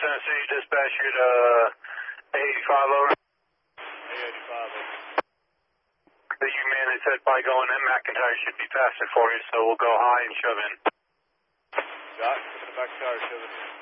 Tennessee, dispatch you to A85 over. A85 over. The U-man they said by going in, McIntyre should be faster for you, so we'll go high and shove in. Got it. McIntyre shoving in.